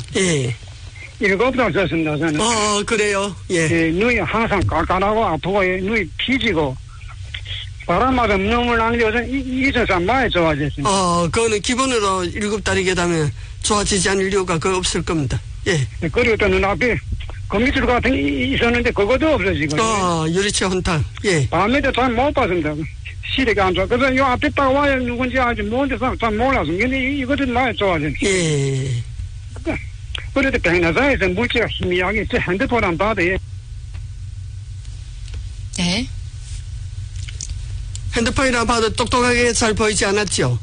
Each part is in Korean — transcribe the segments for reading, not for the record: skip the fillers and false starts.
예. 7달 썼습니다, 저는. 그래요. 예. 예, 눈이 항상 깎아나고 아프고, 예, 눈이 피지고, 바람마다 눈물 나는 게 요즘 이전사 많이 좋아졌습니다. 그거는 기본으로 7달이게 되면 좋아지지 않을 이유가 그 없을 겁니다. 예. 그리고 또 눈앞에 거미줄 같은 게 있었는데 그것도 없어지고. 유리체 혼탁. 예. 밤에도 잘 못 봤습니다. 시력이 안 좋아. 그래서 요 앞에 딱 와야 누군지 아직 뭔지 잘 몰라서. 근데 이것도 많이 좋아졌습니다. 예. 그래도 백내장에서 물질가 희미하게 제 핸드폰 안 봐도 예. 네. 핸드폰이나 봐도 똑똑하게 잘 보이지 않았죠?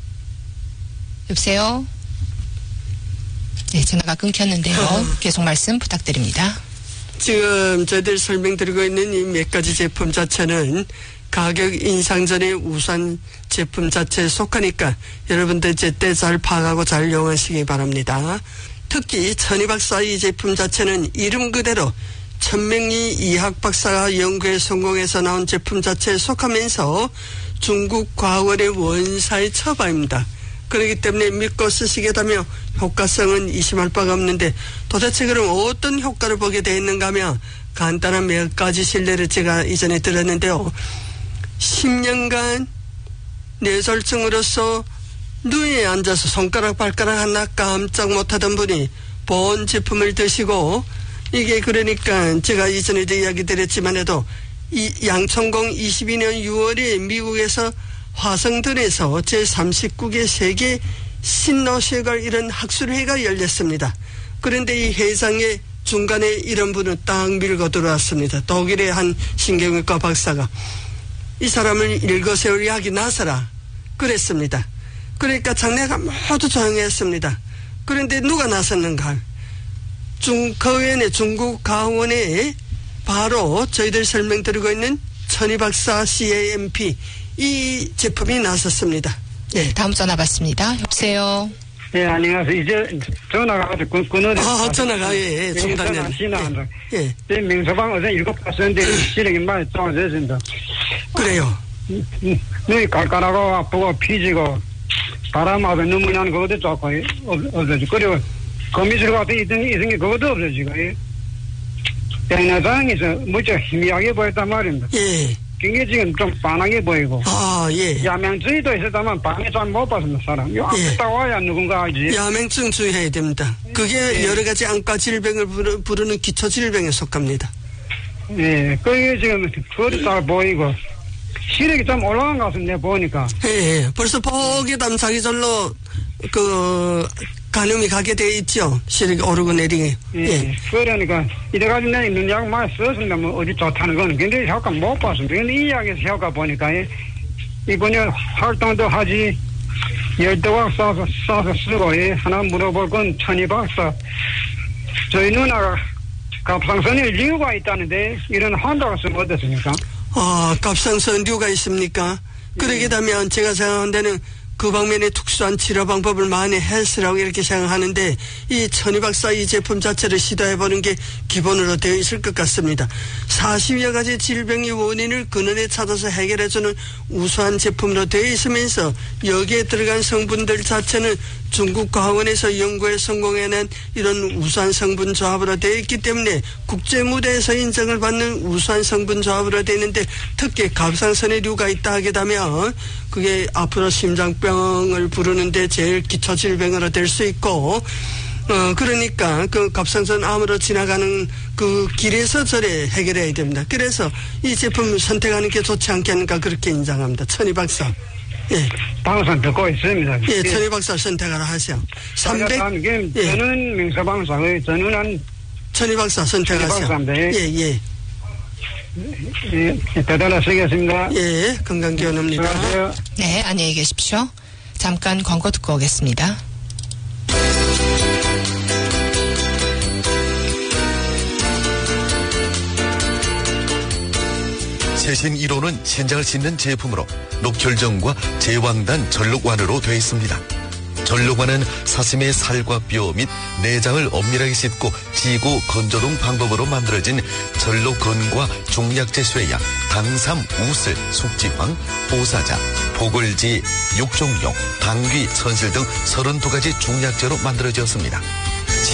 여보세요? 네, 전화가 끊겼는데요. 계속 말씀 부탁드립니다. 지금 저희들 설명드리고 있는 이 몇 가지 제품 자체는 가격 인상 전에 우수한 제품 자체에 속하니까 여러분들 제때 잘 파악하고 잘 이용하시기 바랍니다. 특히 천희박사 이 제품 자체는 이름 그대로 천명리 이학 박사가 연구에 성공해서 나온 제품 자체에 속하면서 중국 과학원의 원사의 처방입니다. 그렇기 때문에 믿고 쓰시겠다며 효과성은 의심할 바가 없는데 도대체 그럼 어떤 효과를 보게 되어 있는가 하면 간단한 몇 가지 신뢰를 제가 이전에 들었는데요. 10년간 뇌졸중으로서 누에 앉아서 손가락 발가락 하나 깜짝 못하던 분이 본 제품을 드시고 이게 그러니까 제가 이전에도 이야기 드렸지만 해도 이 양천공 22년 6월에 미국에서 화성던에서 제39개 세계 신노쇠걸 이런 학술회가 열렸습니다. 그런데 이 회장의 중간에 이런 분은 딱 밀고 들어왔습니다. 독일의 한 신경외과 박사가 이 사람을 일거세월이 하기 나서라 그랬습니다. 그러니까 장례가 모두 조용했습니다. 그런데 누가 나섰는가?科学院의 중국 강원에 바로 저희들 설명드리고 있는 천희박사 CAMP 이 제품이 나섰습니다. 네, 다음 전화 받습니다. 여보세요. 예, 안녕하세요. 이제 전화가 아주 끊어졌어요. 전화가 예, 중단됐네. 예. 제 명서방 어제 7달 썼는데 시력이 많이 좋아졌습니다. 그래요. 눈이 깔깔하고 아프고 피지고 바람하고 눈물 나는 그것도 좋고 없어지고 그리고 거미줄 같은 이런 게 그것도 없어지고 백내장에서 무척 희미하게 보였단 말입니다. 예. 굉장히 지금 좀 반하게 보이고 예. 야맹주의도 있었다만 밤에 잘 못 봤습니다. 사람 요 앞에 딱 와야 누군가 알지. 야맹증 주의해야 됩니다. 그게 여러 가지 안과 질병을 부르는 기초 질병에 속합니다. 예, 그게 지금 그것도 잘 보이고 시력이 좀 올라간 것 같습니다. 보니까. 예. 벌써 보기 담자기 절로 간염이 가게 돼 있죠. 시력이 오르고 내리게. 예. 그러니까 이래가지고 내가 눈약 많이 썼습니다. 뭐 어디 좋다는 거는 근데 효과 못 봤습니다. 근데 이 이야기에서 효과 보니까 이번에 활동도 하지 12박 싸서 쓰고 하나 물어볼 건 천희박사 저희 누나가 갑상선에 이유가 있다는데 이런 환자가 쓰면 어떻습니까? 갑상선류가 있습니까? 그러게 되면 제가 생각한 데는 그 방면에 특수한 치료 방법을 많이 했으라고 이렇게 생각하는데 이 천희박사 이 제품 자체를 시도해보는 게 기본으로 되어 있을 것 같습니다. 40여 가지 질병의 원인을 근원에 찾아서 해결해주는 우수한 제품으로 되어 있으면서 여기에 들어간 성분들 자체는 중국 과학원에서 연구에 성공해낸 이런 우수한 성분 조합으로 되어 있기 때문에 국제무대에서 인정을 받는 우수한 성분 조합으로 되어 있는데 특히 갑상선에 류가 있다 하게 되면 그게 앞으로 심장병을 부르는데 제일 기초 질병으로 될 수 있고 그러니까 그 갑상선 암으로 지나가는 그 길에서 저래 해결해야 됩니다. 그래서 이 제품 선택하는 게 좋지 않겠는가 그렇게 인정합니다. 천희박사. 예. 방송 듣고 있습니다. 예, 천희박사 선택하라 하세요. 300. 저는 명서방사고요. 저는 한 천희박사 선택하세요. 예. 대단하시겠습니다. 예, 건강기원입니다. 네, 안녕히 계십시오. 잠깐 광고 듣고 오겠습니다. 최신 1호는 신장을 씻는 제품으로 녹혈정과 제왕단 전록완으로 되어 있습니다. 전록완은 사슴의 살과 뼈 및 내장을 엄밀하게 씻고 지고 건조 등 방법으로 만들어진 전록건과 종약제 쇠약, 당삼, 우슬, 숙지황, 보사자, 보글지, 육종용, 당귀, 선실 등 32가지 중약제로 만들어졌습니다.